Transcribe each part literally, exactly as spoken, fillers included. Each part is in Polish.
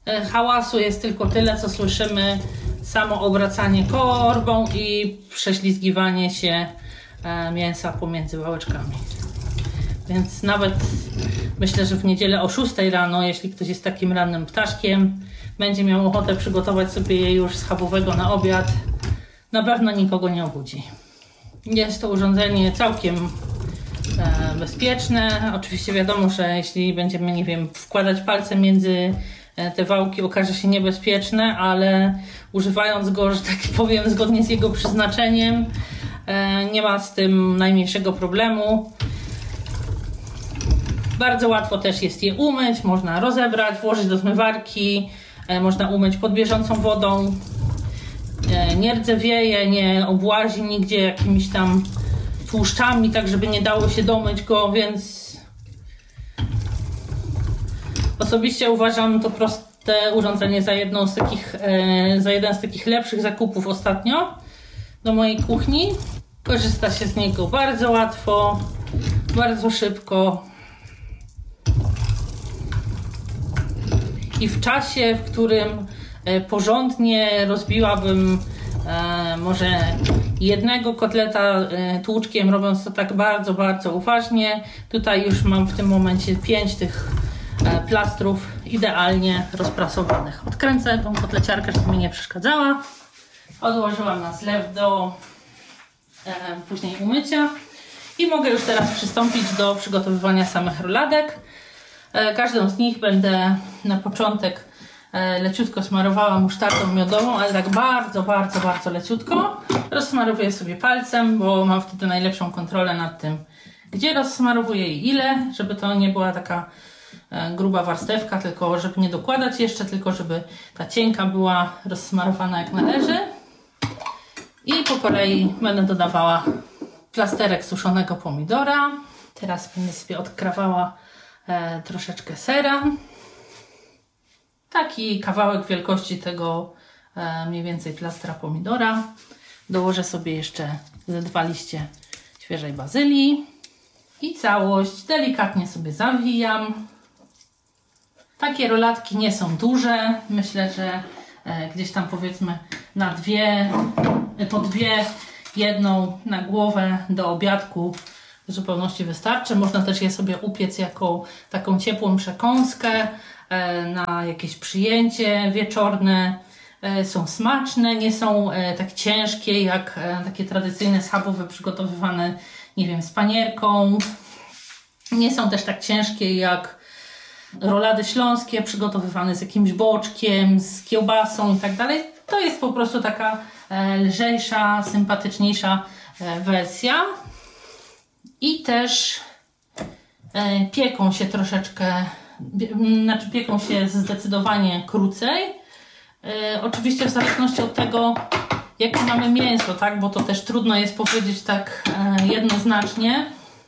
Hałasu jest tylko tyle, co słyszymy, samo obracanie korbą i prześlizgiwanie się mięsa pomiędzy wałeczkami. Więc nawet myślę, że w niedzielę o szóstej rano, jeśli ktoś jest takim rannym ptaszkiem, będzie miał ochotę przygotować sobie je już schabowego na obiad, na pewno nikogo nie obudzi. Jest to urządzenie całkiem e, bezpieczne. Oczywiście wiadomo, że jeśli będziemy, nie wiem, wkładać palce między te wałki, okaże się niebezpieczne, ale używając go, że tak powiem, zgodnie z jego przeznaczeniem, e, nie ma z tym najmniejszego problemu. Bardzo łatwo też jest je umyć, można rozebrać, włożyć do zmywarki, e, można umyć pod bieżącą wodą. E, nie rdzewieje, nie obłazi nigdzie jakimiś tam tłuszczami, tak żeby nie dało się domyć go, więc osobiście uważam to proste urządzenie za, jedną z takich, e, za jeden z takich lepszych zakupów ostatnio do mojej kuchni. Korzysta się z niego bardzo łatwo, bardzo szybko i w czasie, w którym e, porządnie rozbiłabym e, może jednego kotleta e, tłuczkiem, robiąc to tak bardzo, bardzo uważnie. Tutaj już mam w tym momencie pięć tych e, plastrów idealnie rozprasowanych. Odkręcę tą kotleciarkę, żeby mi nie przeszkadzała. Odłożyłam na zlew do e, później umycia i mogę już teraz przystąpić do przygotowywania samych roladek. E, każdą z nich będę na początek e, leciutko smarowała musztardą miodową, ale tak bardzo, bardzo, bardzo leciutko. Rozsmarowuję sobie palcem, bo mam wtedy najlepszą kontrolę nad tym, gdzie rozsmarowuję i ile, żeby to nie była taka e, gruba warstewka, tylko żeby nie dokładać jeszcze, tylko żeby ta cienka była rozsmarowana jak należy. I po kolei będę dodawała plasterek suszonego pomidora. Teraz będę sobie odkrawała e, troszeczkę sera. Taki kawałek wielkości tego e, mniej więcej plastra pomidora. Dołożę sobie jeszcze ze dwa liście świeżej bazylii. I całość delikatnie sobie zawijam. Takie rolatki nie są duże. Myślę, że e, gdzieś tam powiedzmy na dwie, po dwie, jedną na głowę do obiadku w zupełności wystarczy. Można też je sobie upiec jako taką ciepłą przekąskę e, na jakieś przyjęcie wieczorne. E, są smaczne, nie są e, tak ciężkie jak e, takie tradycyjne schabowe przygotowywane, nie wiem, z panierką. Nie są też tak ciężkie jak rolady śląskie przygotowywane z jakimś boczkiem, z kiełbasą i tak dalej. To jest po prostu taka e, lżejsza, sympatyczniejsza e, wersja. I też e, pieką się troszeczkę, bie, znaczy pieką się zdecydowanie krócej. E, oczywiście w zależności od tego, jakie mamy mięso, tak? Bo to też trudno jest powiedzieć tak e, jednoznacznie.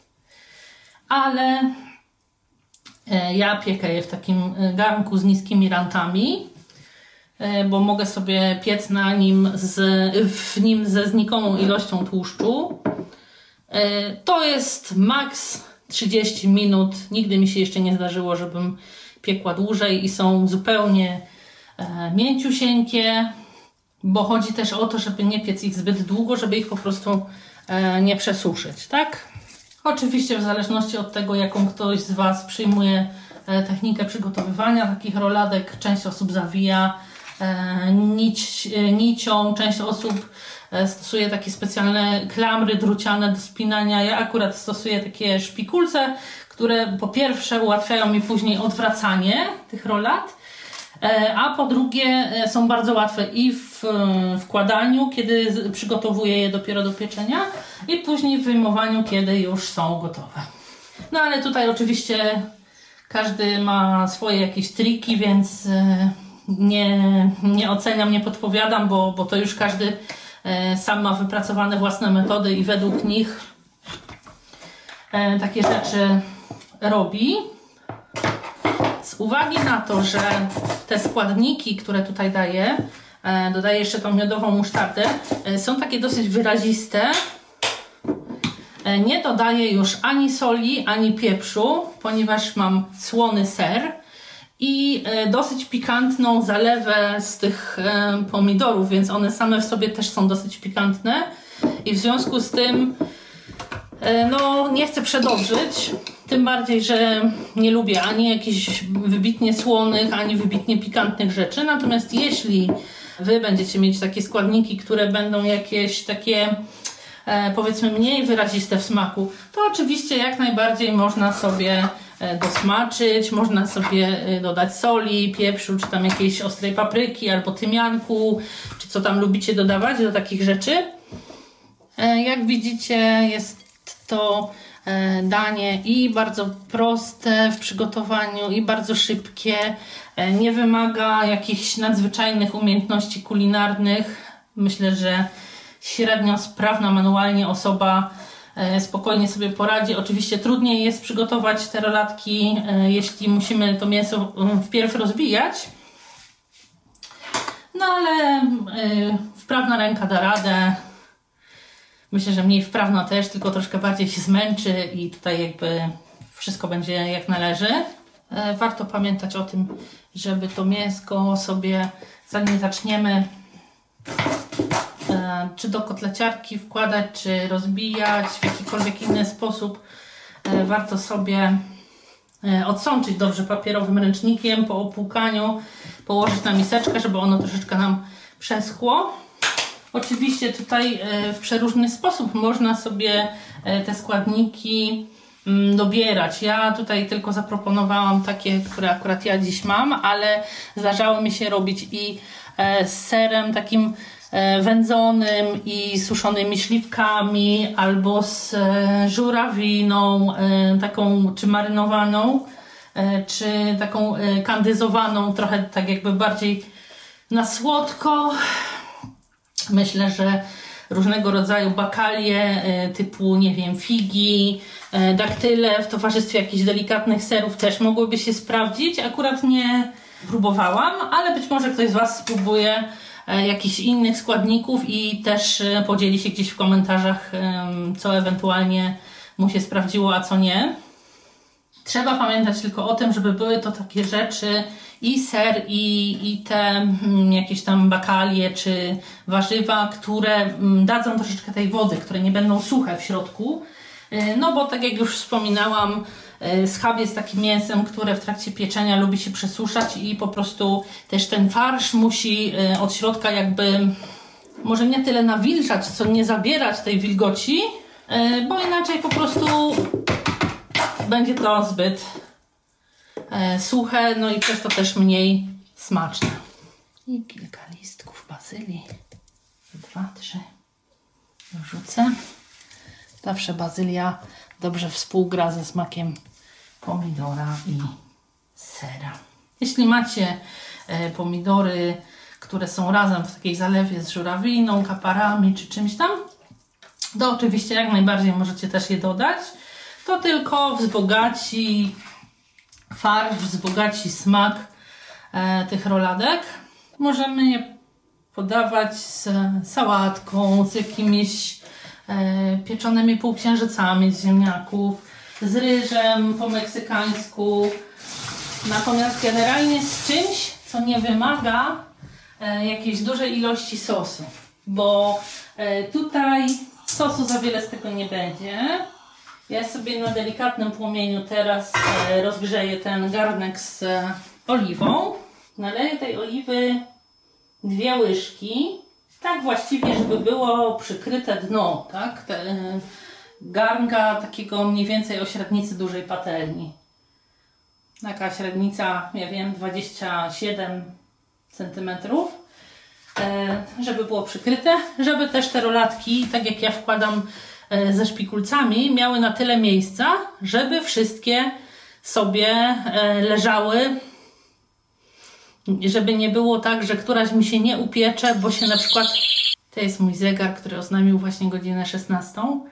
Ale e, ja piekę je w takim garnku z niskimi rantami, e, bo mogę sobie piec na nim z, w nim ze znikomą ilością tłuszczu. E, to jest maks trzydzieści minut. Nigdy mi się jeszcze nie zdarzyło, żebym piekła dłużej i są zupełnie e, mięciusieńkie, bo chodzi też o to, żeby nie piec ich zbyt długo, żeby ich po prostu e, nie przesuszyć, tak? Oczywiście w zależności od tego, jaką ktoś z Was przyjmuje e, technikę przygotowywania takich roladek, część osób zawija e, nić, e, nicią, część osób e, stosuje takie specjalne klamry druciane do spinania. Ja akurat stosuję takie szpikulce, które po pierwsze ułatwiają mi później odwracanie tych rolad, e, a po drugie e, są bardzo łatwe i w e, wkładaniu, kiedy z, przygotowuję je dopiero do pieczenia, i później w wyjmowaniu, kiedy już są gotowe. No ale tutaj oczywiście każdy ma swoje jakieś triki, więc nie, nie oceniam, nie podpowiadam, bo, bo to już każdy sam ma wypracowane własne metody i według nich takie rzeczy robi. Z uwagi na to, że te składniki, które tutaj daję, dodaję jeszcze tą miodową musztardę, są takie dosyć wyraziste. Nie dodaję już ani soli, ani pieprzu, ponieważ mam słony ser i dosyć pikantną zalewę z tych pomidorów, więc one same w sobie też są dosyć pikantne i w związku z tym no nie chcę przedobrzyć, tym bardziej, że nie lubię ani jakichś wybitnie słonych, ani wybitnie pikantnych rzeczy, natomiast jeśli Wy będziecie mieć takie składniki, które będą jakieś takie powiedzmy mniej wyraziste w smaku, to oczywiście jak najbardziej można sobie dosmaczyć, można sobie dodać soli, pieprzu, czy tam jakiejś ostrej papryki, albo tymianku, czy co tam lubicie dodawać do takich rzeczy. Jak widzicie, jest to danie i bardzo proste w przygotowaniu, i bardzo szybkie. Nie wymaga jakichś nadzwyczajnych umiejętności kulinarnych. Myślę, że średnio sprawna manualnie osoba spokojnie sobie poradzi. Oczywiście trudniej jest przygotować te rolatki, jeśli musimy to mięso wpierw rozbijać. No ale wprawna ręka da radę. Myślę, że mniej wprawna też, tylko troszkę bardziej się zmęczy i tutaj jakby wszystko będzie jak należy. Warto pamiętać o tym, żeby to mięsko sobie, zanim zaczniemy czy do kotleciarki wkładać, czy rozbijać w jakikolwiek inny sposób, warto sobie odsączyć dobrze papierowym ręcznikiem po opłukaniu, położyć na miseczkę, żeby ono troszeczkę nam przeschło. Oczywiście tutaj w przeróżny sposób można sobie te składniki dobierać. Ja tutaj tylko zaproponowałam takie, które akurat ja dziś mam, ale zdarzało mi się robić i z serem takim wędzonym i suszonymi śliwkami, albo z żurawiną taką, czy marynowaną, czy taką kandyzowaną, trochę tak jakby bardziej na słodko. Myślę, że różnego rodzaju bakalie typu, nie wiem, figi, daktyle w towarzystwie jakichś delikatnych serów też mogłyby się sprawdzić. Akurat nie próbowałam, ale być może ktoś z Was spróbuje jakichś innych składników i też podzieli się gdzieś w komentarzach, co ewentualnie mu się sprawdziło, a co nie. Trzeba pamiętać tylko o tym, żeby były to takie rzeczy, i ser, i, i te mm, jakieś tam bakalie, czy warzywa, które mm, dadzą troszeczkę tej wody, które nie będą suche w środku. Yy, no bo tak jak już wspominałam, yy, schab jest takim mięsem, które w trakcie pieczenia lubi się przesuszać i po prostu też ten farsz musi yy, od środka jakby może nie tyle nawilżać, co nie zabierać tej wilgoci, yy, bo inaczej po prostu będzie to zbyt e, suche, no i przez to też mniej smaczne. I kilka listków bazylii. Dwa, trzy. Dorzucę. Zawsze bazylia dobrze współgra ze smakiem pomidora i sera. Jeśli macie e, pomidory, które są razem w takiej zalewie z żurawiną, kaparami czy czymś tam, to oczywiście jak najbardziej możecie też je dodać. To tylko wzbogaci farsz, wzbogaci smak e, tych roladek. Możemy je podawać z sałatką, z jakimiś e, pieczonymi półksiężycami z ziemniaków, z ryżem po meksykańsku. Natomiast generalnie z czymś, co nie wymaga e, jakiejś dużej ilości sosu, bo e, tutaj sosu za wiele z tego nie będzie. Ja sobie na delikatnym płomieniu teraz e, rozgrzeję ten garnek z e, oliwą. Naleję tej oliwy dwie łyżki. Tak właściwie, żeby było przykryte dno, tak? Te, e, garnka takiego mniej więcej o średnicy dużej patelni. Taka średnica, ja wiem, dwadzieścia siedem centymetrów. E, żeby było przykryte, żeby też te rolatki, tak jak ja wkładam ze szpikulcami, miały na tyle miejsca, żeby wszystkie sobie leżały, żeby nie było tak, że któraś mi się nie upiecze, bo się na przykład... To jest mój zegar, który oznamił właśnie godzinę szesnastą.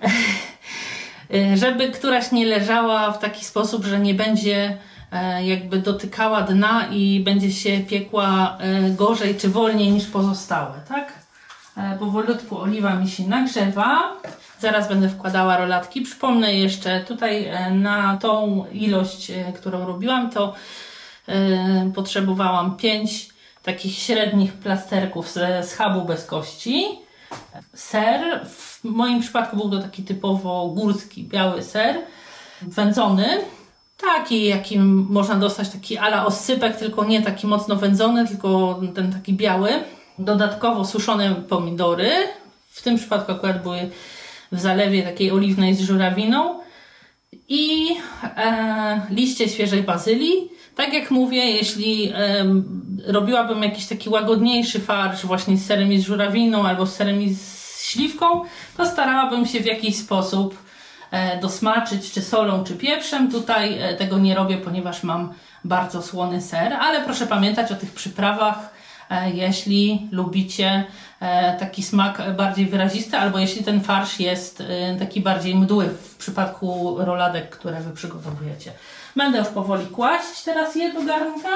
Żeby któraś nie leżała w taki sposób, że nie będzie jakby dotykała dna i będzie się piekła gorzej czy wolniej niż pozostałe, tak? Powolutku oliwa mi się nagrzewa. Zaraz będę wkładała rolatki. Przypomnę jeszcze, tutaj na tą ilość, którą robiłam, to yy, potrzebowałam pięć takich średnich plasterków ze schabu bez kości. Ser, w moim przypadku był to taki typowo górski, biały ser, wędzony. Taki, jakim można dostać, taki a la oscypek, tylko nie taki mocno wędzony, tylko ten taki biały. Dodatkowo suszone pomidory. W tym przypadku akurat były w zalewie takiej oliwnej z żurawiną. I e, liście świeżej bazylii. Tak jak mówię, jeśli e, robiłabym jakiś taki łagodniejszy farsz właśnie z serem i z żurawiną albo z serem i z śliwką, to starałabym się w jakiś sposób e, dosmaczyć, czy solą, czy pieprzem. Tutaj e, tego nie robię, ponieważ mam bardzo słony ser, ale proszę pamiętać o tych przyprawach, e, jeśli lubicie e, taki smak bardziej wyrazisty, albo jeśli ten farsz jest e, taki bardziej mdły w przypadku roladek, które Wy przygotowujecie. Będę już powoli kłaść teraz je do garnka.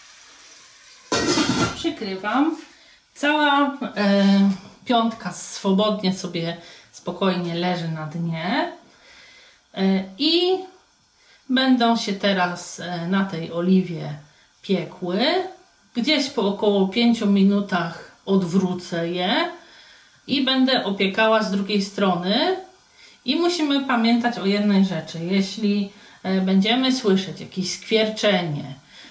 Przykrywam. Cała e, piątka swobodnie sobie, spokojnie leży na dnie. E, I będą się teraz e, na tej oliwie piekły. Gdzieś po około pięciu minutach odwrócę je i będę opiekała z drugiej strony. I musimy pamiętać o jednej rzeczy. Jeśli e, będziemy słyszeć jakieś skwierczenie,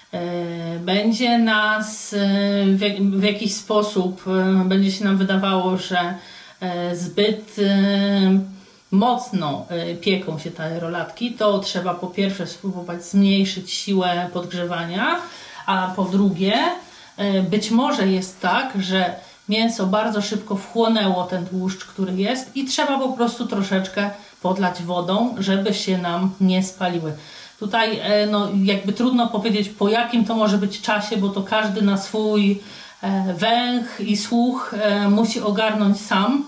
e, będzie nas e, w, jak, w jakiś sposób, e, będzie się nam wydawało, że e, zbyt e, mocno e, pieką się te rolatki, to trzeba po pierwsze spróbować zmniejszyć siłę podgrzewania, a po drugie e, być może jest tak, że mięso bardzo szybko wchłonęło ten tłuszcz, który jest i trzeba po prostu troszeczkę podlać wodą, żeby się nam nie spaliły. Tutaj no, jakby trudno powiedzieć, po jakim to może być czasie, bo to każdy na swój e, węch i słuch e, musi ogarnąć sam.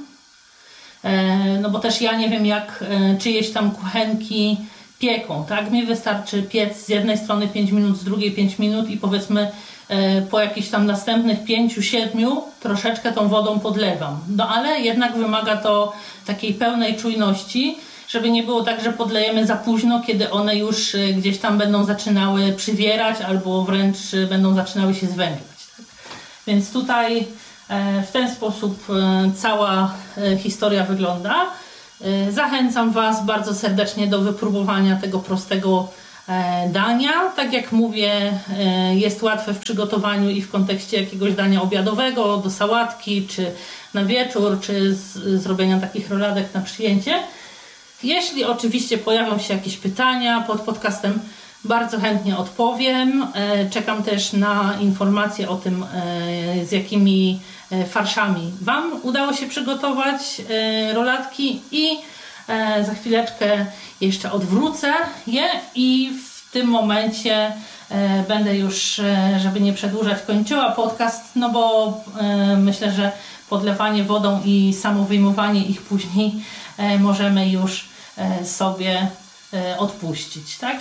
E, no bo też ja nie wiem, jak e, czyjeś tam kuchenki pieką, tak? Mi wystarczy piec z jednej strony pięć minut, z drugiej pięć minut i powiedzmy po jakichś tam następnych pięciu, siedmiu troszeczkę tą wodą podlewam. No ale jednak wymaga to takiej pełnej czujności, żeby nie było tak, że podlejemy za późno, kiedy one już gdzieś tam będą zaczynały przywierać albo wręcz będą zaczynały się zwęglać. Tak? Więc tutaj w ten sposób cała historia wygląda. Zachęcam Was bardzo serdecznie do wypróbowania tego prostego dania. Tak jak mówię, jest łatwe w przygotowaniu i w kontekście jakiegoś dania obiadowego, do sałatki, czy na wieczór, czy z zrobienia takich roladek na przyjęcie. Jeśli oczywiście pojawią się jakieś pytania pod podcastem, bardzo chętnie odpowiem. Czekam też na informacje o tym, z jakimi farszami Wam udało się przygotować roladki i za chwileczkę jeszcze odwrócę je i w tym momencie będę już, żeby nie przedłużać, kończyła podcast, no bo myślę, że podlewanie wodą i samo wyjmowanie ich później możemy już sobie odpuścić, tak?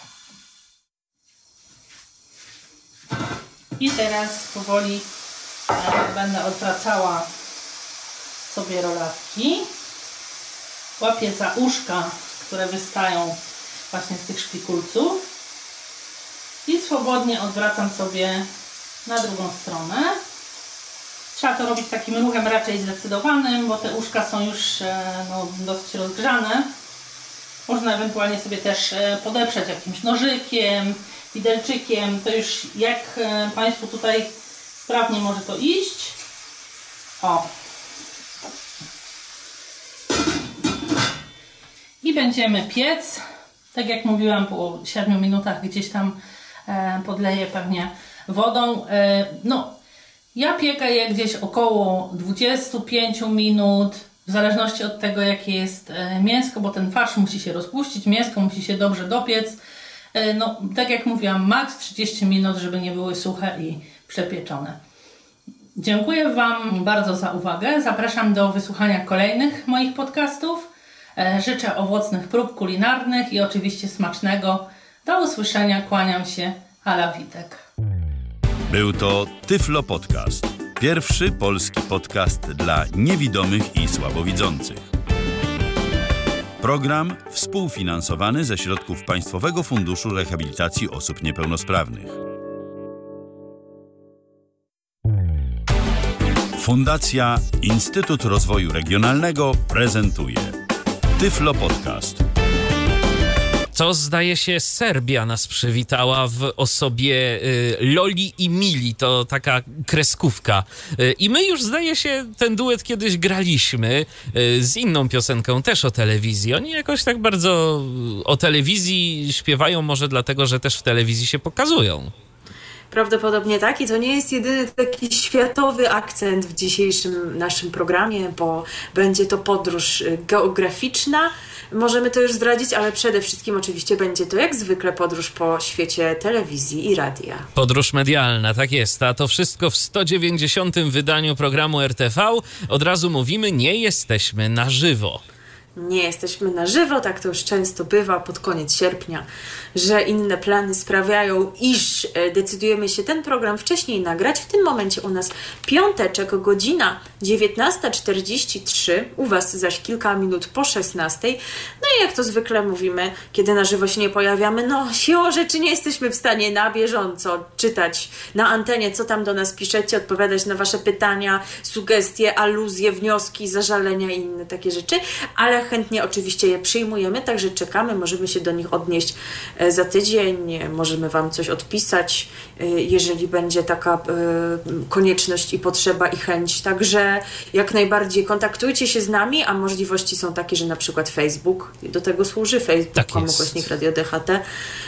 I teraz powoli będę odwracała sobie rolatki. Łapię za uszka, które wystają właśnie z tych szpikulców i swobodnie odwracam sobie na drugą stronę. Trzeba to robić takim ruchem raczej zdecydowanym, bo te uszka są już no, dosyć rozgrzane. Można ewentualnie sobie też podeprzeć jakimś nożykiem, widelczykiem. To już jak Państwu tutaj sprawnie może to iść. O. I będziemy piec. Tak jak mówiłam, po siedmiu minutach gdzieś tam e, podleję pewnie wodą. E, no, ja piekę je gdzieś około dwudziestu pięciu minut, w zależności od tego, jakie jest e, mięsko, bo ten farsz musi się rozpuścić, mięsko musi się dobrze dopiec. E, no, tak jak mówiłam, maks trzydzieści minut, żeby nie były suche i przepieczone. Dziękuję Wam bardzo za uwagę. Zapraszam do wysłuchania kolejnych moich podcastów. Życzę owocnych prób kulinarnych i oczywiście smacznego. Do usłyszenia, kłaniam się, Ala Witek. Był to Tyflo Podcast. Pierwszy polski podcast dla niewidomych i słabowidzących. Program współfinansowany ze środków Państwowego Funduszu Rehabilitacji Osób Niepełnosprawnych. Fundacja Instytut Rozwoju Regionalnego prezentuje Tyflo Podcast. To zdaje się Serbia nas przywitała w osobie y, Loli i Mili, to taka kreskówka. Y, I my już zdaje się ten duet kiedyś graliśmy y, z inną piosenką, też o telewizji. Oni jakoś tak bardzo o telewizji śpiewają, może dlatego, że też w telewizji się pokazują. Prawdopodobnie tak i to nie jest jedyny taki światowy akcent w dzisiejszym naszym programie, bo będzie to podróż geograficzna. Możemy to już zdradzić, ale przede wszystkim oczywiście będzie to jak zwykle podróż po świecie telewizji i radia. Podróż medialna, tak jest. A to wszystko w sto dziewięćdziesiątym wydaniu programu R T V. Od razu mówimy, nie jesteśmy na żywo. Nie jesteśmy na żywo, tak to już często bywa pod koniec sierpnia, że inne plany sprawiają, iż decydujemy się ten program wcześniej nagrać. W tym momencie u nas piąteczek, godzina dziewiętnasta czterdzieści trzy, u Was zaś kilka minut po szesnastej. No i jak to zwykle mówimy, kiedy na żywo się nie pojawiamy, no siłą rzeczy nie jesteśmy w stanie na bieżąco czytać na antenie, co tam do nas piszecie, odpowiadać na Wasze pytania, sugestie, aluzje, wnioski, zażalenia i inne takie rzeczy, ale chętnie oczywiście je przyjmujemy, także czekamy, możemy się do nich odnieść za tydzień, możemy Wam coś odpisać, jeżeli będzie taka konieczność i potrzeba i chęć. Także jak najbardziej kontaktujcie się z nami, a możliwości są takie, że na przykład Facebook do tego służy, facebook kropka com ukośnik Radio D H T.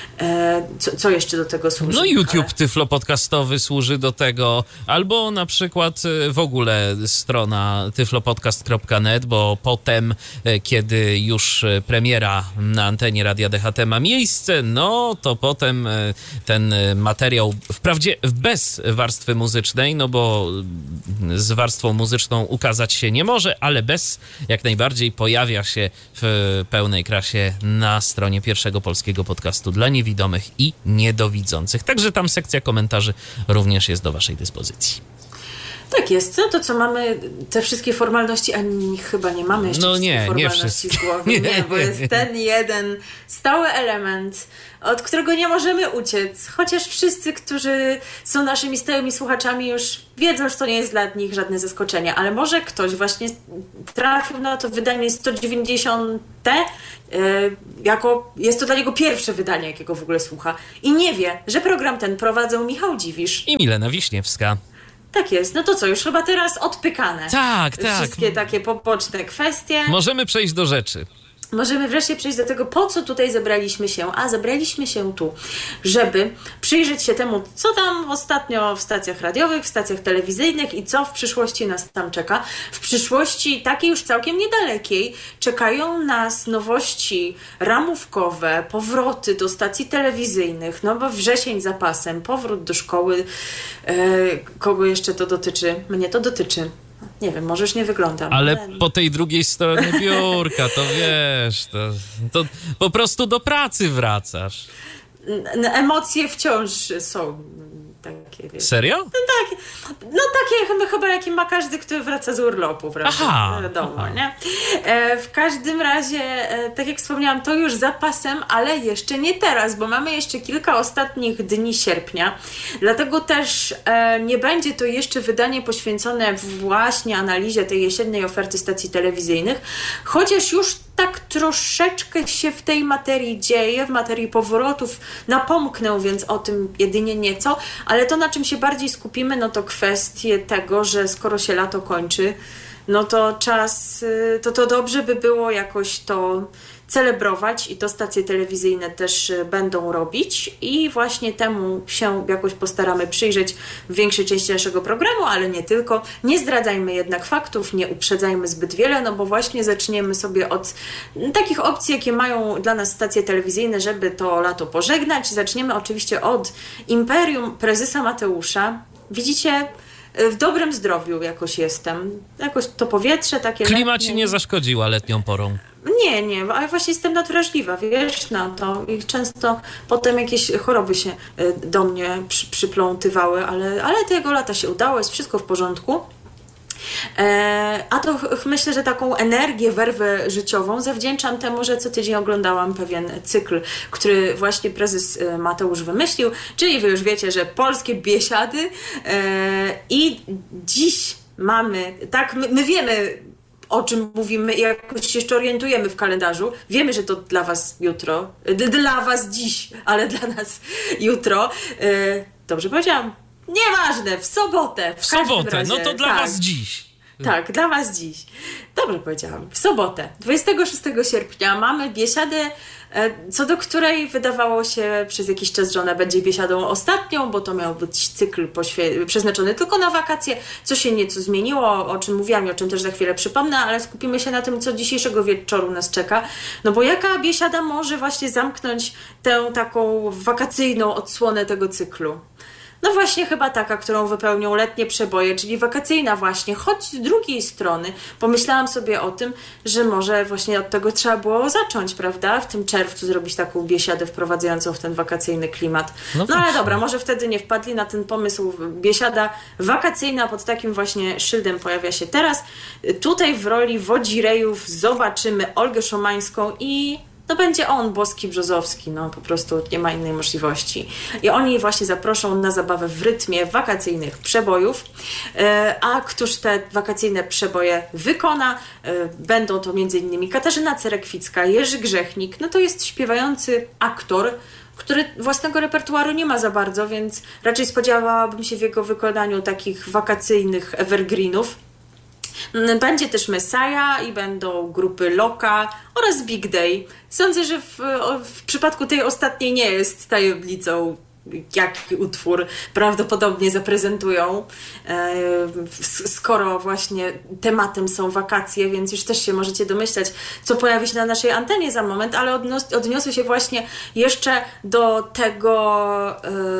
Co, co jeszcze do tego służy? No YouTube Ale... Tyflo Podcastowy służy do tego, albo na przykład w ogóle strona tyflopodcast kropka net, bo potem, kiedy już premiera na antenie Radia D H T ma miejsce, no to potem ten materiał, wprawdzie bez warstwy muzycznej, no bo z warstwą muzyczną ukazać się nie może, ale bez jak najbardziej pojawia się w pełnej krasie na stronie pierwszego polskiego podcastu dla niewidomych widomych i niedowidzących. Także tam sekcja komentarzy również jest do Waszej dyspozycji. Tak jest. No to co, mamy te wszystkie formalności, a chyba nie mamy jeszcze no nie, formalności nie z głowy. Nie, nie, bo jest ten jeden stały element, od którego nie możemy uciec. Chociaż wszyscy, którzy są naszymi stałymi słuchaczami, już wiedzą, że to nie jest dla nich żadne zaskoczenie, ale może ktoś właśnie trafił na to wydanie sto dziewięćdziesiąte, yy, jako jest to dla niego pierwsze wydanie, jakiego w ogóle słucha i nie wie, że program ten prowadzą Michał Dziwisz i Milena Wiśniewska. Tak jest. No to co, już chyba teraz odpykane. Tak, tak. Wszystkie takie poboczne kwestie. Możemy przejść do rzeczy. Możemy wreszcie przejść do tego, po co tutaj zebraliśmy się. A zebraliśmy się tu, żeby przyjrzeć się temu, co tam ostatnio w stacjach radiowych, w stacjach telewizyjnych i co w przyszłości nas tam czeka. W przyszłości takiej już całkiem niedalekiej czekają nas nowości ramówkowe, powroty do stacji telewizyjnych, no bo wrzesień za pasem, powrót do szkoły. Eee, kogo jeszcze to dotyczy? Mnie to dotyczy. Nie wiem, może już nie wyglądam. Ale po tej drugiej stronie biurka, to wiesz, to, to po prostu do pracy wracasz. Emocje wciąż są takie, wiesz. Serio? No, tak, no takie chyba, chyba jakie ma każdy, kto wraca z urlopu, prawda? Aha, Wiadomo, aha. nie? E, w każdym razie, e, tak jak wspomniałam, to już za pasem, ale jeszcze nie teraz, bo mamy jeszcze kilka ostatnich dni sierpnia. Dlatego też e, nie będzie to jeszcze wydanie poświęcone właśnie analizie tej jesiennej oferty stacji telewizyjnych, chociaż już tak troszeczkę się w tej materii dzieje, w materii powrotów napomknę, więc o tym jedynie nieco, ale to, na czym się bardziej skupimy, no to kwestie tego, że skoro się lato kończy, no to czas, to to dobrze by było jakoś to celebrować i to stacje telewizyjne też będą robić i właśnie temu się jakoś postaramy przyjrzeć w większej części naszego programu, ale nie tylko. Nie zdradzajmy jednak faktów, nie uprzedzajmy zbyt wiele, no bo właśnie zaczniemy sobie od takich opcji, jakie mają dla nas stacje telewizyjne, żeby to lato pożegnać. Zaczniemy oczywiście od Imperium Prezesa Mateusza. Widzicie, w dobrym zdrowiu jakoś jestem. Jakoś to powietrze takie... Klima letnie. ci nie zaszkodziła letnią porą. Nie, nie, ale właśnie jestem nadwrażliwa, wiesz, na to i często potem jakieś choroby się do mnie przy, przyplątywały, ale, ale tego lata się udało, jest wszystko w porządku. E, a to ch- myślę, że taką energię, werwę życiową zawdzięczam temu, że co tydzień oglądałam pewien cykl, który właśnie prezes Mateusz wymyślił, czyli wy już wiecie, że polskie biesiady e, i dziś mamy, tak, my, my wiemy, o czym mówimy i jakoś się jeszcze orientujemy w kalendarzu. Wiemy, że to dla was jutro, d- dla was dziś, ale dla nas jutro. Yy, dobrze powiedziałam? Nieważne, w sobotę. W, w sobotę, razie, no to dla tak. was dziś. Tak, dla was dziś. Dobrze powiedziałam. W sobotę, dwudziestego szóstego sierpnia mamy biesiadę, co do której wydawało się przez jakiś czas, że ona będzie biesiadą ostatnią, bo to miał być cykl poświe- przeznaczony tylko na wakacje, co się nieco zmieniło, o czym mówiłam i o czym też za chwilę przypomnę, ale skupimy się na tym, co dzisiejszego wieczoru nas czeka. No bo jaka biesiada może właśnie zamknąć tę taką wakacyjną odsłonę tego cyklu? No właśnie chyba taka, którą wypełnią letnie przeboje, czyli wakacyjna właśnie, choć z drugiej strony pomyślałam sobie o tym, że może właśnie od tego trzeba było zacząć, prawda? W tym czerwcu zrobić taką biesiadę wprowadzającą w ten wakacyjny klimat. No, no ale dobra, może wtedy nie wpadli na ten pomysł. Biesiada wakacyjna pod takim właśnie szyldem pojawia się teraz. Tutaj w roli wodzirejów zobaczymy Olgę Szomańską i no będzie on, Boski Brzozowski, no po prostu nie ma innej możliwości. I oni właśnie zaproszą na zabawę w rytmie wakacyjnych przebojów. A któż te wakacyjne przeboje wykona? Będą to między innymi Katarzyna Cerekwicka, Jerzy Grzechnik, no to jest śpiewający aktor, który własnego repertuaru nie ma za bardzo, więc raczej spodziewałabym się w jego wykonaniu takich wakacyjnych evergreenów. Będzie też Messiah i będą grupy Loka oraz Big Day. Sądzę, że w, w przypadku tej ostatniej nie jest tajemnicą, jaki utwór prawdopodobnie zaprezentują, skoro właśnie tematem są wakacje, więc już też się możecie domyślać, co pojawi się na naszej antenie za moment, ale odnios- odniosę się właśnie jeszcze do tego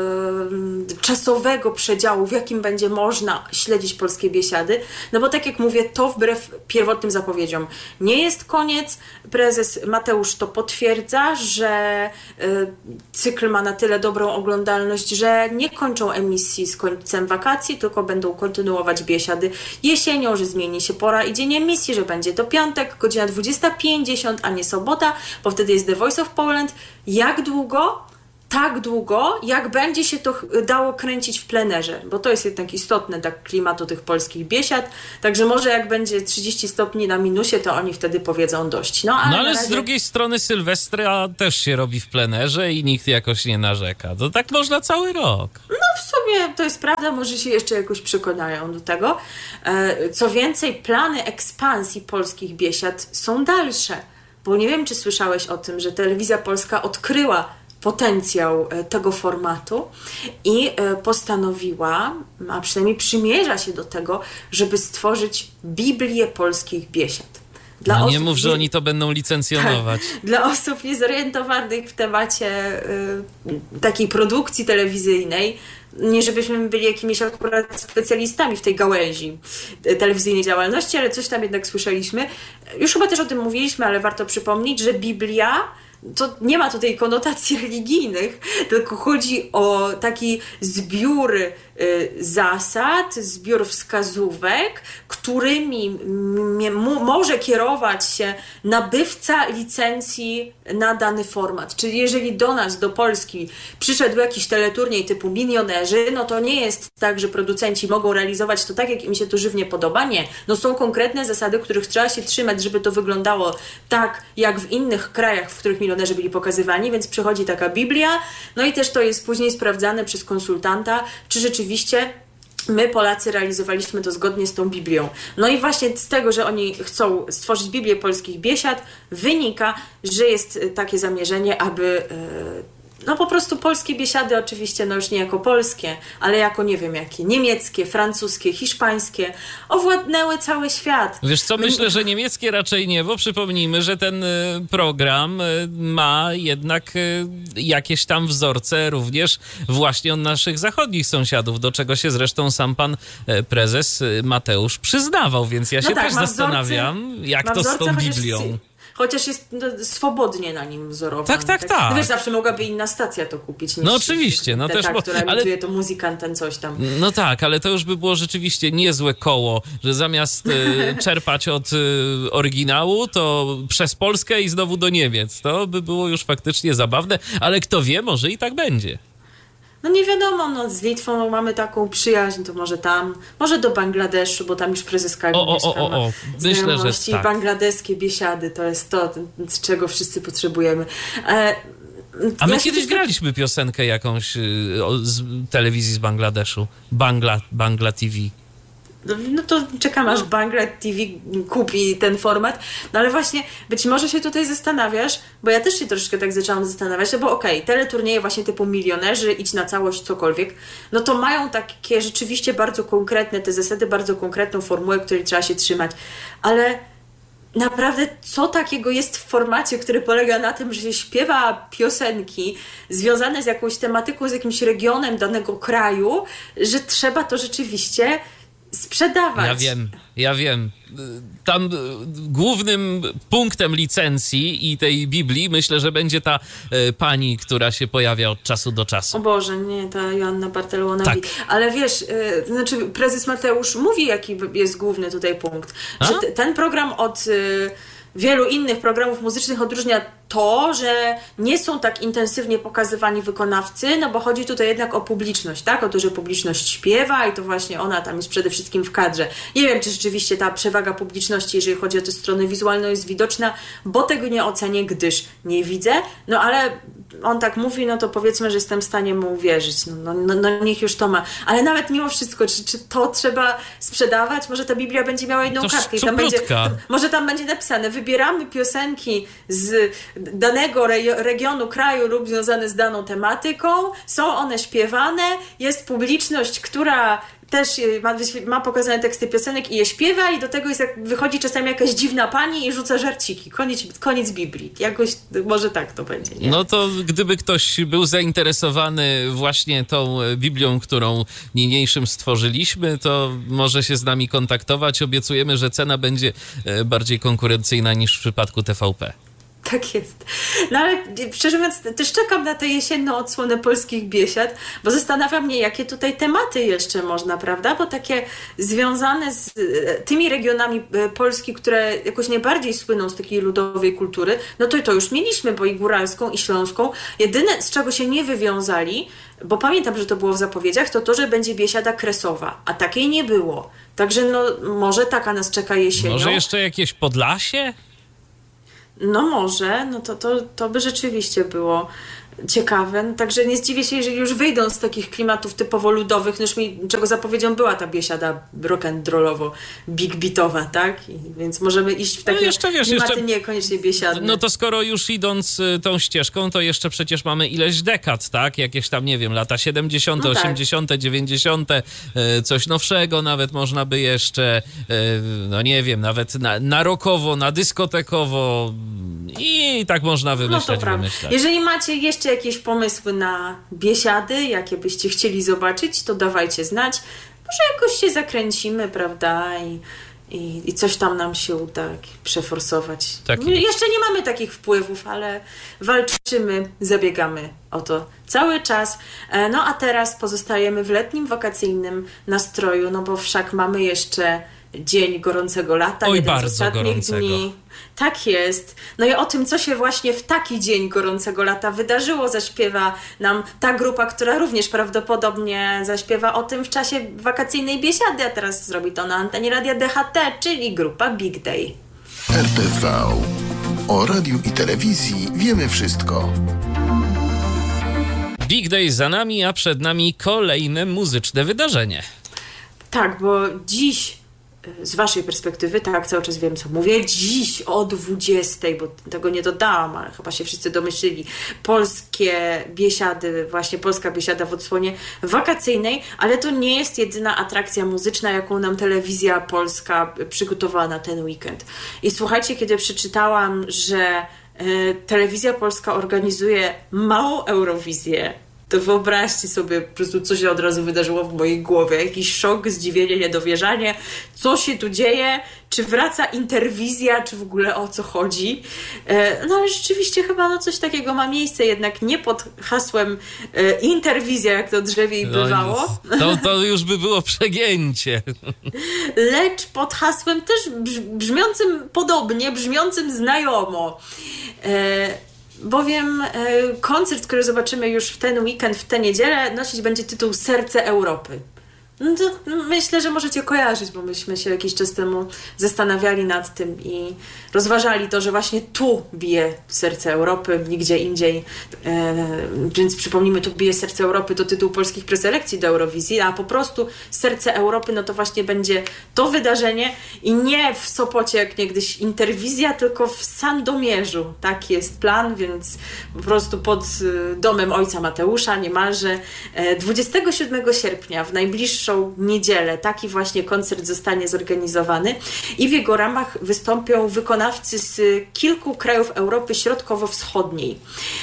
yy, czasowego przedziału, w jakim będzie można śledzić polskie biesiady, no bo tak jak mówię, to wbrew pierwotnym zapowiedziom nie jest koniec. Prezes Mateusz to potwierdza, że yy, cykl ma na tyle dobrą oglądalność, że nie kończą emisji z końcem wakacji, tylko będą kontynuować biesiady jesienią, że zmieni się pora i dzień emisji, że będzie to piątek, godzina dwudziesta pięćdziesiąt, a nie sobota, bo wtedy jest The Voice of Poland. Jak długo? Tak długo, jak będzie się to dało kręcić w plenerze, bo to jest jednak istotne dla klimatu tych polskich biesiad, także może jak będzie trzydzieści stopni na minusie, to oni wtedy powiedzą dość. No ale, no, ale razie... z drugiej strony Sylwestra też się robi w plenerze i nikt jakoś nie narzeka. To tak można cały rok. No w sumie to jest prawda, może się jeszcze jakoś przekonają do tego. Co więcej, plany ekspansji polskich biesiad są dalsze, bo nie wiem, czy słyszałeś o tym, że Telewizja Polska odkryła potencjał tego formatu i postanowiła, a przynajmniej przymierza się do tego, żeby stworzyć Biblię polskich biesiad. Dla no nie mów, że nie... oni to będą licencjonować. Tak, dla osób niezorientowanych w temacie y, takiej produkcji telewizyjnej, nie żebyśmy byli jakimiś akurat specjalistami w tej gałęzi telewizyjnej działalności, ale coś tam jednak słyszeliśmy. Już chyba też o tym mówiliśmy, ale warto przypomnieć, że Biblia to nie ma tutaj konotacji religijnych, tylko chodzi o taki zbiór y, zasad, zbiór wskazówek, którymi m- m- może kierować się nabywca licencji na dany format. Czyli jeżeli do nas, do Polski przyszedł jakiś teleturniej typu Milionerzy, no to nie jest tak, że producenci mogą realizować to tak, jak im się to żywnie podoba. Nie. No są konkretne zasady, których trzeba się trzymać, żeby to wyglądało tak, jak w innych krajach, w których milionerzy byli pokazywani, więc przychodzi taka Biblia, no i też to jest później sprawdzane przez konsultanta, czy rzeczywiście my, Polacy, realizowaliśmy to zgodnie z tą Biblią. No i właśnie z tego, że oni chcą stworzyć Biblię polskich biesiad, wynika, że jest takie zamierzenie, aby no po prostu polskie biesiady, oczywiście no już nie jako polskie, ale jako nie wiem jakie, niemieckie, francuskie, hiszpańskie, owładnęły cały świat. Wiesz co, myślę, że niemieckie raczej nie, bo przypomnijmy, że ten program ma jednak jakieś tam wzorce również właśnie od naszych zachodnich sąsiadów, do czego się zresztą sam pan prezes Mateusz przyznawał, więc ja się no tak, też zastanawiam, wzorce, jak to z tą Biblią. Chociaż jest no, swobodnie na nim wzorowany. Tak, tak, tak. No wiesz, zawsze mogłaby inna stacja to kupić. Niż no oczywiście. No te, też, ta, bo, która ale... emituje to muzykant, ten coś tam. No tak, ale to już by było rzeczywiście niezłe koło, że zamiast y, czerpać od y, oryginału, to przez Polskę i znowu do Niemiec. To by było już faktycznie zabawne, ale kto wie, może i tak będzie. no nie wiadomo, no z Litwą no, mamy taką przyjaźń, to może tam, może do Bangladeszu, bo tam już prezes Kagi o, o, o, o. Myślę, że tak. Bangladeskie biesiady, to jest to, z czego wszyscy potrzebujemy. E, A my ja kiedyś też... graliśmy piosenkę jakąś y, o, z telewizji z Bangladeszu. Bangla, Bangla T V. No to czekam, aż Bangla T V kupi ten format. No ale właśnie, być może się tutaj zastanawiasz, bo ja też się troszeczkę tak zaczęłam zastanawiać, no bo okej, okay, teleturnieje właśnie typu Milionerzy, Idź na całość, cokolwiek, no to mają takie rzeczywiście bardzo konkretne te zasady, bardzo konkretną formułę, której trzeba się trzymać. Ale naprawdę, co takiego jest w formacie, który polega na tym, że się śpiewa piosenki związane z jakąś tematyką, z jakimś regionem danego kraju, że trzeba to rzeczywiście sprzedawać. Ja wiem, ja wiem. Tam głównym punktem licencji i tej Biblii myślę, że będzie ta y, pani, która się pojawia od czasu do czasu. O Boże, nie, ta Joanna Bartelona. Tak. Ale wiesz, y, znaczy prezes Mateusz mówi, jaki jest główny tutaj punkt. A? Że t- ten program od y, wielu innych programów muzycznych odróżnia to, że nie są tak intensywnie pokazywani wykonawcy, no bo chodzi tutaj jednak o publiczność, tak? O to, że publiczność śpiewa i to właśnie ona tam jest przede wszystkim w kadrze. Nie wiem, czy rzeczywiście ta przewaga publiczności, jeżeli chodzi o tę stronę wizualną, jest widoczna, bo tego nie ocenię, gdyż nie widzę, no ale on tak mówi, no to powiedzmy, że jestem w stanie mu uwierzyć. No, no, no niech już to ma. Ale nawet mimo wszystko, czy, czy to trzeba sprzedawać? Może ta Biblia będzie miała jedną To kartkę i tam będzie, szczuplutka. może tam będzie napisane, wybieramy piosenki z danego re- regionu, kraju lub związane z daną tematyką, są one śpiewane, jest publiczność, która też ma, ma pokazane teksty piosenek i je śpiewa i do tego jest jak, wychodzi czasami jakaś dziwna pani i rzuca żarciki. Koniec, koniec Biblii. Jakoś może tak to będzie. Nie? No to gdyby ktoś był zainteresowany właśnie tą Biblią, którą niniejszym stworzyliśmy, to może się z nami kontaktować. Obiecujemy, że cena będzie bardziej konkurencyjna niż w przypadku T V P. Tak jest. No ale szczerze mówiąc, też czekam na tę jesienną odsłonę polskich biesiad, bo zastanawia mnie, jakie tutaj tematy jeszcze można, prawda? Bo takie związane z tymi regionami Polski, które jakoś najbardziej słyną z takiej ludowej kultury, no to to już mieliśmy, bo i góralską, i śląską. Jedyne, z czego się nie wywiązali, bo pamiętam, że to było w zapowiedziach, to to, że będzie biesiada kresowa, a takiej nie było. Także no może taka nas czeka jesienią. Może jeszcze jakieś Podlasie? No może, no to, to, to by rzeczywiście było ciekawe. No, także nie zdziwię się, jeżeli już wyjdą z takich klimatów typowo ludowych, no już mi, czego zapowiedzią była ta biesiada rock'n'rollowo, big beatowa, tak? I, więc możemy iść w takie no jeszcze, wiesz, klimaty jeszcze, niekoniecznie biesiadne. No to skoro już idąc tą ścieżką, to jeszcze przecież mamy ileś dekad, tak? Jakieś tam, nie wiem, lata siedemdziesiąte, no tak. osiemdziesiąte, dziewięćdziesiąte, coś nowszego nawet można by jeszcze, no nie wiem, nawet na, na rockowo, na dyskotekowo i tak można wymyślać, no wymyślać. Jeżeli macie jeszcze jakieś pomysły na biesiady, jakie byście chcieli zobaczyć, to dawajcie znać. Może jakoś się zakręcimy, prawda? I, i, i coś tam nam się uda przeforsować. Tak My jeszcze nie mamy takich wpływów, ale walczymy, zabiegamy o to cały czas. No a teraz pozostajemy w letnim, wakacyjnym nastroju, no bo wszak mamy jeszcze dzień gorącego lata, Oj, jeden bardzo z ostatnich gorącego. dni. Tak jest. No i o tym, co się właśnie w taki dzień gorącego lata wydarzyło, zaśpiewa nam ta grupa, która również prawdopodobnie zaśpiewa o tym w czasie wakacyjnej biesiady, a teraz zrobi to na antenie Radia D H T, czyli grupa Big Day. R T V. O radiu i telewizji wiemy wszystko. Big Day za nami, a przed nami kolejne muzyczne wydarzenie. Tak, bo dziś z waszej perspektywy, tak, cały czas wiem, co mówię, dziś o dwudziestej, bo tego nie dodałam, ale chyba się wszyscy domyślili, polskie biesiady, właśnie polska biesiada w odsłonie wakacyjnej, ale to nie jest jedyna atrakcja muzyczna, jaką nam telewizja polska przygotowała na ten weekend. I słuchajcie, kiedy przeczytałam, że y, telewizja polska organizuje małą Eurowizję, to wyobraźcie sobie po prostu, co się od razu wydarzyło w mojej głowie. Jakiś szok, zdziwienie, niedowierzanie. Co się tu dzieje? Czy wraca interwizja? Czy w ogóle o co chodzi? No ale rzeczywiście chyba no coś takiego ma miejsce, jednak nie pod hasłem e, interwizja, jak to drzewiej bywało. No, to, to już by było przegięcie. Lecz pod hasłem też brz- brzmiącym podobnie, brzmiącym znajomo. E, bowiem e, koncert, który zobaczymy już w ten weekend, w tę niedzielę, nosić będzie tytuł Serce Europy. No to myślę, że możecie kojarzyć, bo myśmy się jakiś czas temu zastanawiali nad tym i rozważali to, że właśnie tu bije serce Europy, nigdzie indziej. E, więc przypomnijmy, tu bije serce Europy to tytuł polskich preselekcji do Eurowizji, a po prostu Serce Europy, no to właśnie będzie to wydarzenie i nie w Sopocie jak niegdyś Interwizja, tylko w Sandomierzu. Taki jest plan, więc po prostu pod domem ojca Mateusza niemalże dwudziestego siódmego sierpnia w najbliższą niedzielę taki właśnie koncert zostanie zorganizowany i w jego ramach wystąpią wykonawcy z kilku krajów Europy Środkowo-Wschodniej.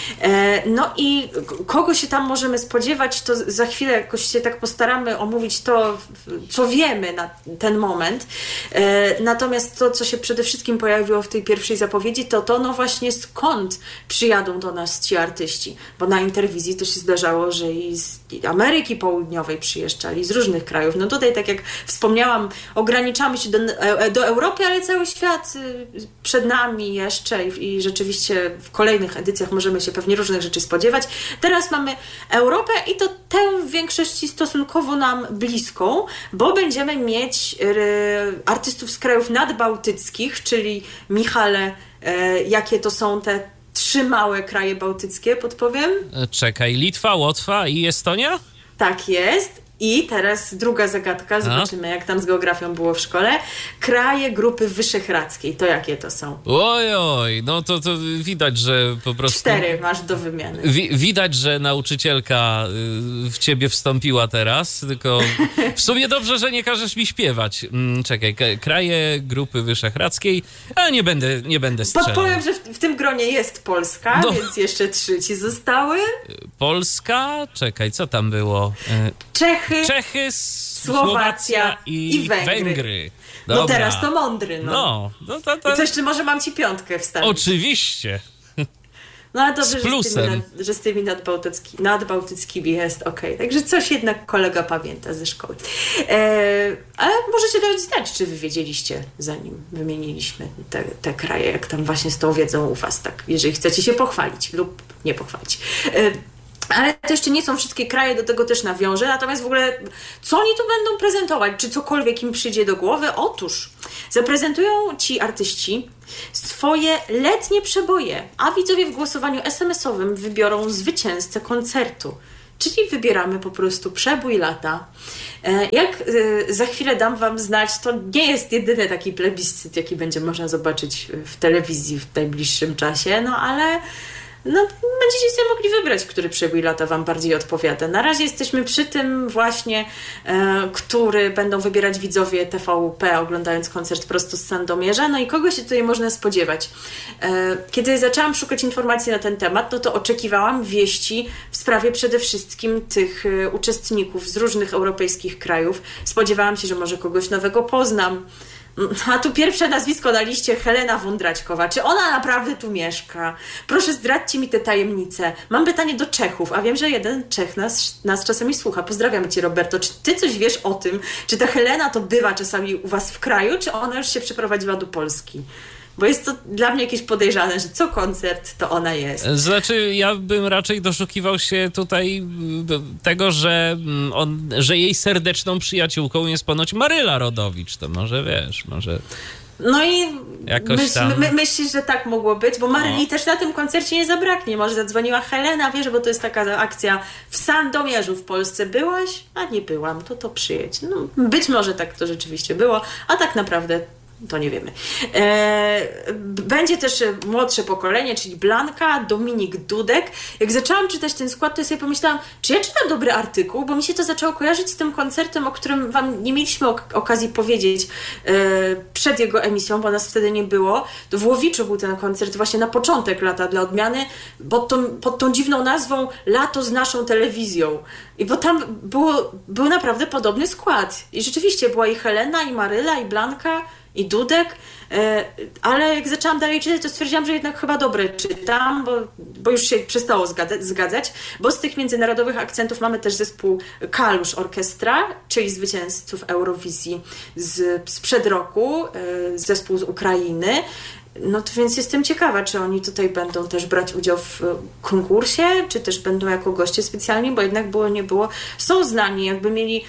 No i kogo się tam możemy spodziewać, to za chwilę jakoś się tak postaramy omówić to, co wiemy na ten moment. Natomiast to, co się przede wszystkim pojawiło w tej pierwszej zapowiedzi, to to no właśnie skąd przyjadą do nas ci artyści, bo na Interwizji to się zdarzało, że i z Ameryki Południowej przyjeżdżali, z różnych krajów. No tutaj, tak jak wspomniałam, ograniczamy się do, do Europy, ale cały świat przed nami jeszcze i, i rzeczywiście w kolejnych edycjach możemy się pewnie różnych rzeczy spodziewać. Teraz mamy Europę i to tę w większości stosunkowo nam bliską, bo będziemy mieć e, artystów z krajów nadbałtyckich, czyli Michale, e, jakie to są te trzy małe kraje bałtyckie, podpowiem? Czekaj, Litwa, Łotwa i Estonia? Tak jest. I teraz druga zagadka, zobaczymy jak tam z geografią było w szkole. Kraje Grupy Wyszehradzkiej, to jakie to są? Oj, oj, no to, to widać, że po prostu... Cztery masz do wymiany. Wi- widać, że nauczycielka w ciebie wstąpiła teraz, tylko w sumie dobrze, że nie każesz mi śpiewać. Czekaj, kraje Grupy Wyszehradzkiej, a nie będę, nie będę strzelał. Podpowiem, że w, w tym gronie jest Polska, no. Więc jeszcze trzy ci zostały. Polska, czekaj, co tam było? Czechy, Czechy, Słowacja, Słowacja i, i Węgry. Węgry. No teraz to mądry, no. no, no to, to... I co jeszcze, może mam ci piątkę wstawić? Oczywiście. No ale dobrze, z plusem. Że, z tymi, nad, że z tymi nadbałtyckimi, nadbałtyckimi jest okej. Okay. Także coś jednak kolega pamięta ze szkoły. E, ale możecie nawet znać, czy wy wiedzieliście, zanim wymieniliśmy te, te kraje, jak tam właśnie z tą wiedzą u was, tak, jeżeli chcecie się pochwalić lub nie pochwalić. E, Ale to jeszcze nie są wszystkie kraje, do tego też nawiążę. Natomiast w ogóle, co oni tu będą prezentować? Czy cokolwiek im przyjdzie do głowy? Otóż zaprezentują ci artyści swoje letnie przeboje, a widzowie w głosowaniu es em esowym wybiorą zwycięzcę koncertu. Czyli wybieramy po prostu przebój lata. Jak za chwilę dam wam znać, to nie jest jedyny taki plebiscyt, jaki będzie można zobaczyć w telewizji w najbliższym czasie, no ale... No, będziecie sobie mogli wybrać, który przebój lata wam bardziej odpowiada. Na razie jesteśmy przy tym właśnie, e, który będą wybierać widzowie T V P, oglądając koncert prosto z Sandomierza. No i kogo się tutaj można spodziewać? E, kiedy zaczęłam szukać informacji na ten temat, no to oczekiwałam wieści w sprawie przede wszystkim tych e, uczestników z różnych europejskich krajów. Spodziewałam się, że może kogoś nowego poznam. A tu pierwsze nazwisko na liście, Helena Wądraćkowa. Czy ona naprawdę tu mieszka? Proszę, zdradźcie mi te tajemnice. Mam pytanie do Czechów, a wiem, że jeden Czech nas, nas czasami słucha. Pozdrawiam cię, Roberto. Czy ty coś wiesz o tym? Czy ta Helena to bywa czasami u was w kraju, czy ona już się przeprowadziła do Polski? Bo jest to dla mnie jakieś podejrzane, że co koncert, to ona jest. Znaczy, ja bym raczej doszukiwał się tutaj tego, że, on, że jej serdeczną przyjaciółką jest ponoć Maryla Rodowicz. To może wiesz, może... No i myśl, tam... my, myślisz, że tak mogło być, bo Maryli no. też na tym koncercie nie zabraknie. Może zadzwoniła Helena, wiesz, bo to jest taka akcja w Sandomierzu w Polsce. Byłaś? A nie byłam, to to przyjedź. No, być może tak to rzeczywiście było, a tak naprawdę to nie wiemy. E, będzie też młodsze pokolenie, czyli Blanka, Dominik Dudek. Jak zaczęłam czytać ten skład, to sobie pomyślałam, czy ja czytam dobry artykuł, bo mi się to zaczęło kojarzyć z tym koncertem, o którym wam nie mieliśmy ok- okazji powiedzieć e, przed jego emisją, bo nas wtedy nie było. To w Łowiczu był ten koncert właśnie na początek lata dla odmiany, pod tą, pod tą dziwną nazwą Lato z naszą telewizją. I bo tam było, był naprawdę podobny skład. I rzeczywiście była i Helena, i Maryla, i Blanka, i Dudek, ale jak zaczęłam dalej czytać, to stwierdziłam, że jednak chyba dobre czytam, bo, bo już się przestało zgadzać, zgadzać, bo z tych międzynarodowych akcentów mamy też zespół Kalusz Orkiestra, czyli zwycięzców Eurowizji z, sprzed roku, zespół z Ukrainy. No to więc jestem ciekawa, czy oni tutaj będą też brać udział w konkursie, czy też będą jako goście specjalni, bo jednak było, nie było. Są znani, jakby mieli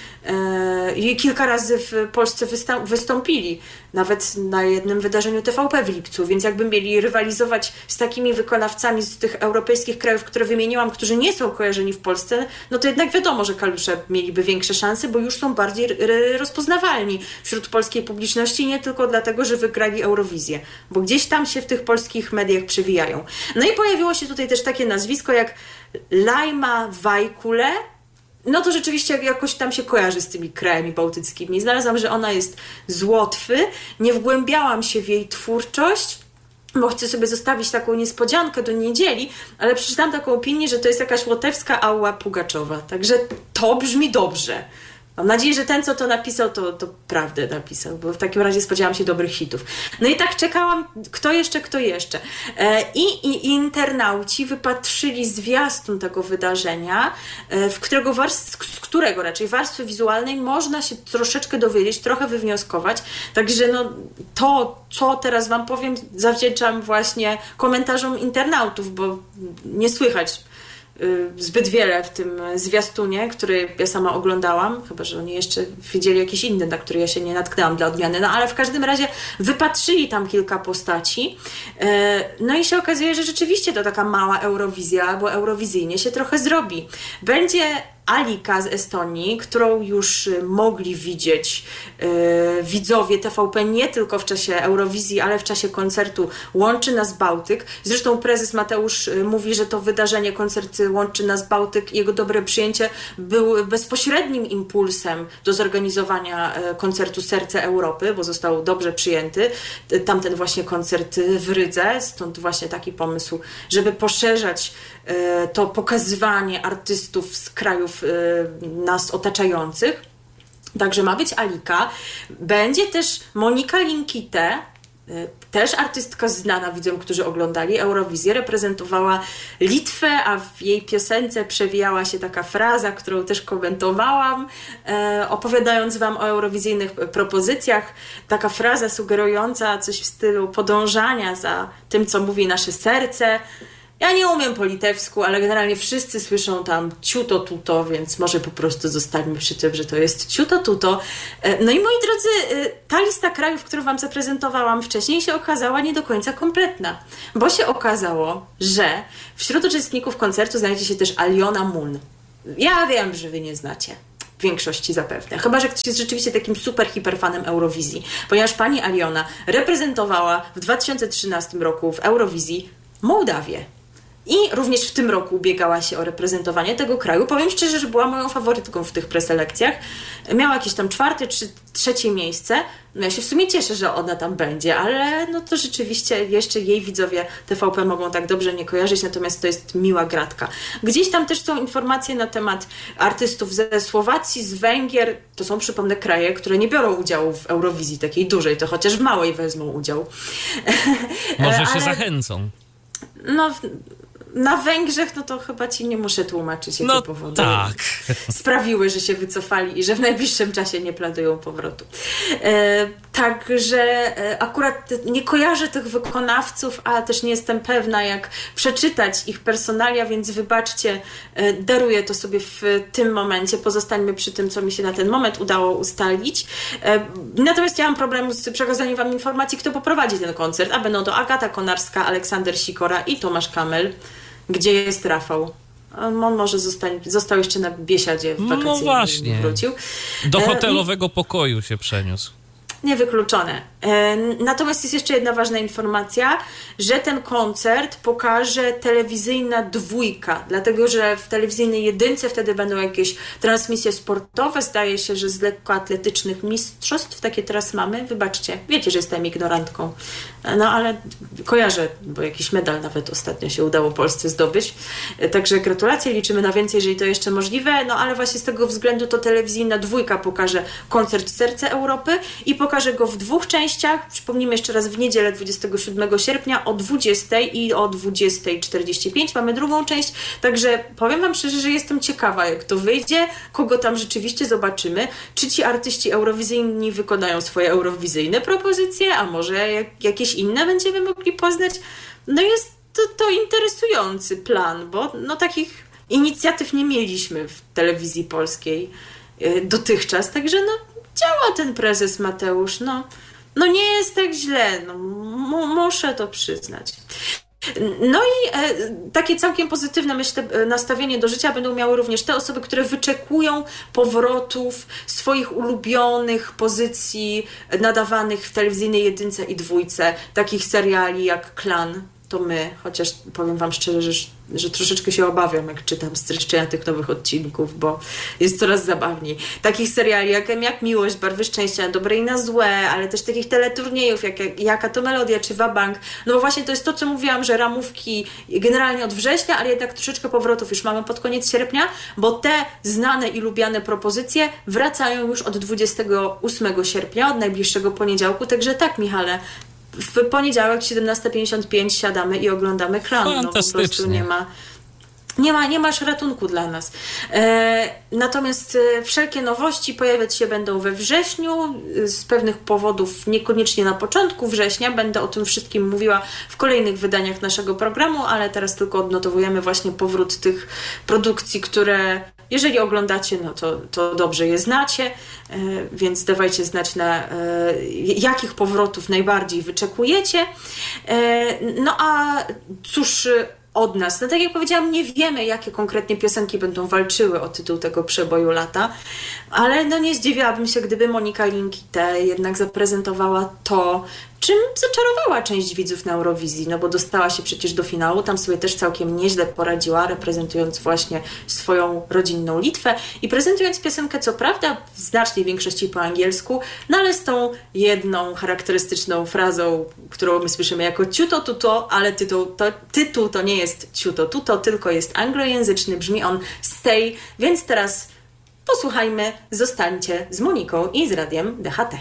e, kilka razy w Polsce wysta- wystąpili, nawet na jednym wydarzeniu T V P w lipcu, więc jakby mieli rywalizować z takimi wykonawcami z tych europejskich krajów, które wymieniłam, którzy nie są kojarzeni w Polsce, no to jednak wiadomo, że kalusze mieliby większe szanse, bo już są bardziej r- rozpoznawalni wśród polskiej publiczności, nie tylko dlatego, że wygrali Eurowizję, bo gdzieś tam się w tych polskich mediach przewijają. No i pojawiło się tutaj też takie nazwisko jak Laima Wajkule. No to rzeczywiście jakoś tam się kojarzy z tymi krajami bałtyckimi. Znalazłam, że ona jest z Łotwy. Nie wgłębiałam się w jej twórczość, bo chcę sobie zostawić taką niespodziankę do niedzieli, ale przeczytałam taką opinię, że to jest jakaś łotewska Alla Pugaczowa. Także to brzmi dobrze. Mam nadzieję, że ten, co to napisał, to, to prawdę napisał, bo w takim razie spodziewałam się dobrych hitów. No i tak czekałam, kto jeszcze, kto jeszcze. E, i, I internauci wypatrzyli zwiastun tego wydarzenia, e, w którego warstw, z którego raczej warstwy wizualnej można się troszeczkę dowiedzieć, trochę wywnioskować. Także no, to, co teraz wam powiem, zawdzięczam właśnie komentarzom internautów, bo nie słychać zbyt wiele w tym zwiastunie, który ja sama oglądałam, chyba że oni jeszcze widzieli jakiś inny, na który ja się nie natknęłam dla odmiany, no ale w każdym razie wypatrzyli tam kilka postaci. No i się okazuje, że rzeczywiście to taka mała Eurowizja, bo eurowizyjnie się trochę zrobi. Będzie Alika z Estonii, którą już mogli widzieć yy, widzowie T V P nie tylko w czasie Eurowizji, ale w czasie koncertu Łączy Nas Bałtyk. Zresztą prezes Mateusz yy, mówi, że to wydarzenie, koncert Łączy Nas Bałtyk, jego dobre przyjęcie był bezpośrednim impulsem do zorganizowania yy, koncertu Serce Europy, bo został dobrze przyjęty. Tamten właśnie koncert w Rydze, stąd właśnie taki pomysł, żeby poszerzać yy, to pokazywanie artystów z krajów nas otaczających. Także ma być Alika. Będzie też Monika Linkite, też artystka znana widzom, którzy oglądali Eurowizję, reprezentowała Litwę, a w jej piosence przewijała się taka fraza, którą też komentowałam, e, opowiadając wam o eurowizyjnych propozycjach. Taka fraza sugerująca coś w stylu podążania za tym, co mówi nasze serce. Ja nie umiem po litewsku, ale generalnie wszyscy słyszą tam ciuto tuto, więc może po prostu zostańmy przy tym, że to jest ciuto tuto. No i moi drodzy, ta lista krajów, którą wam zaprezentowałam wcześniej, się okazała nie do końca kompletna, bo się okazało, że wśród uczestników koncertu znajdzie się też Aliona Moon. Ja wiem, że wy nie znacie. W większości zapewne. Chyba że ktoś jest rzeczywiście takim super hiperfanem Eurowizji, ponieważ pani Aliona reprezentowała w dwa tysiące trzynastym roku w Eurowizji Mołdawię. I również w tym roku ubiegała się o reprezentowanie tego kraju. Powiem szczerze, że była moją faworytką w tych preselekcjach. Miała jakieś tam czwarte czy trzecie miejsce. No ja się w sumie cieszę, że ona tam będzie, ale no to rzeczywiście jeszcze jej widzowie T V P mogą tak dobrze nie kojarzyć, natomiast to jest miła gratka. Gdzieś tam też są informacje na temat artystów ze Słowacji, z Węgier. To są, przypomnę, kraje, które nie biorą udziału w Eurowizji takiej dużej, to chociaż w małej wezmą udział. Może się ale... zachęcą. No... Na Węgrzech, no to chyba ci nie muszę tłumaczyć, jakie no, powody tak. sprawiły, że się wycofali i że w najbliższym czasie nie planują powrotu. E, także e, akurat nie kojarzę tych wykonawców, a też nie jestem pewna, jak przeczytać ich personalia, więc wybaczcie, e, daruję to sobie w tym momencie. Pozostańmy przy tym, co mi się na ten moment udało ustalić. E, natomiast ja mam problem z przekazaniem wam informacji, kto poprowadzi ten koncert, a będą to Agata Konarska, Aleksander Sikora i Tomasz Kamel. Gdzie jest Rafał? On może zostań, został jeszcze na biesiadzie w wakacje. No właśnie. Nie wrócił. Do hotelowego pokoju się przeniósł. Niewykluczone. Natomiast jest jeszcze jedna ważna informacja, że ten koncert pokaże telewizyjna dwójka, dlatego że w telewizyjnej jedynce wtedy będą jakieś transmisje sportowe. Zdaje się, że z lekkoatletycznych mistrzostw takie teraz mamy. Wybaczcie, wiecie, że jestem ignorantką. No ale kojarzę, bo jakiś medal nawet ostatnio się udało Polsce zdobyć. Także gratulacje, liczymy na więcej, jeżeli to jeszcze możliwe. No ale właśnie z tego względu to telewizyjna dwójka pokaże koncert Serce Europy i pokaże pokażę go w dwóch częściach. Przypomnijmy jeszcze raz, w niedzielę dwudziestego siódmego sierpnia o dwudziestej i o dwudziestej czterdzieści pięć mamy drugą część. Także powiem Wam szczerze, że jestem ciekawa, jak to wyjdzie, kogo tam rzeczywiście zobaczymy. Czy ci artyści eurowizyjni wykonają swoje eurowizyjne propozycje, a może jak, jakieś inne będziemy mogli poznać. No jest to, to interesujący plan, bo no takich inicjatyw nie mieliśmy w telewizji polskiej yy, dotychczas, także no działa ten prezes Mateusz, no, no nie jest tak źle, no m- muszę to przyznać. No i e, takie całkiem pozytywne, myślę, nastawienie do życia będą miały również te osoby, które wyczekują powrotów swoich ulubionych pozycji nadawanych w telewizyjnej jedynce i dwójce, takich seriali jak Klan. To my, chociaż powiem Wam szczerze, że, że troszeczkę się obawiam, jak czytam streszczenia tych nowych odcinków, bo jest coraz zabawniej. Takich seriali jak, jak Miłość, Barwy Szczęścia, na dobre i na złe, ale też takich teleturniejów jak, jak Jaka to Melodia czy Wabank. No bo właśnie to jest to, co mówiłam, że ramówki generalnie od września, ale jednak troszeczkę powrotów już mamy pod koniec sierpnia, bo te znane i lubiane propozycje wracają już od dwudziestego ósmego sierpnia, od najbliższego poniedziałku. Także tak, Michale, w poniedziałek siedemnasta pięćdziesiąt pięć siadamy i oglądamy Klan. No, po prostu nie ma, nie ma, nie masz ratunku dla nas. E, natomiast e, wszelkie nowości pojawiać się będą we wrześniu. Z pewnych powodów, niekoniecznie na początku września. Będę o tym wszystkim mówiła w kolejnych wydaniach naszego programu, ale teraz tylko odnotowujemy właśnie powrót tych produkcji, które jeżeli oglądacie, no to, to dobrze je znacie, więc dawajcie znać, na jakich powrotów najbardziej wyczekujecie. No a cóż od nas? No tak jak powiedziałam, nie wiemy, jakie konkretnie piosenki będą walczyły o tytuł tego przeboju lata, ale no nie zdziwiłabym się, gdyby Monika Linkite jednak zaprezentowała to, czym zaczarowała część widzów na Eurowizji, no bo dostała się przecież do finału, tam sobie też całkiem nieźle poradziła, reprezentując właśnie swoją rodzinną Litwę i prezentując piosenkę, co prawda w znacznej większości po angielsku, no ale z tą jedną charakterystyczną frazą, którą my słyszymy jako ciuto tuto, ale tytuł to, tytuł to nie jest ciuto tuto, tylko jest anglojęzyczny, brzmi on stay, więc teraz posłuchajmy, zostańcie z Moniką i z Radiem D H T.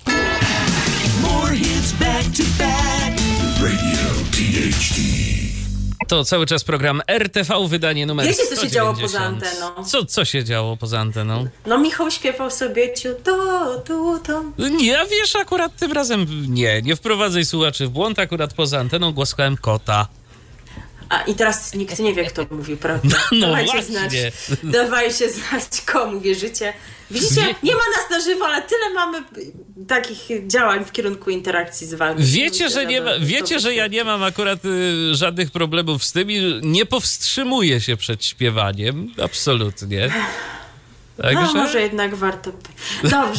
To cały czas program R T V, wydanie numer Wiecie, co sto się działo dziewięćdziesiąt. poza anteną? Co, co się działo poza anteną? No Michał śpiewał sobie ciuto, tuto. Nie, a wiesz, akurat tym razem nie, nie wprowadzaj słuchaczy w błąd, akurat poza anteną głaskałem kota. A i teraz nikt nie wie, kto mówi, prawda? No, no dawajcie właśnie. znać, dawajcie znać, komu wierzycie. Widzicie, Wie... nie ma nas na żywo, ale tyle mamy takich działań w kierunku interakcji z wami. Wiecie, Myślę, że, nie ma, to, wiecie to że ja nie mam akurat y, żadnych problemów z tym i nie powstrzymuję się przed śpiewaniem, absolutnie. Także... No, może jednak warto. Dobrze,